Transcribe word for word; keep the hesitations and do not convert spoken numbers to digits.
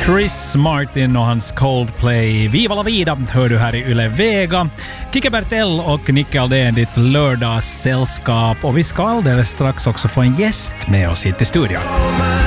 Chris Martin och hans Coldplay. Viva la vida hör du här i Yle Vega. Kike Bertell och Nicke Aldén, ditt lördagssällskap. Och vi ska alldeles strax också få en gäst med oss hit i studion.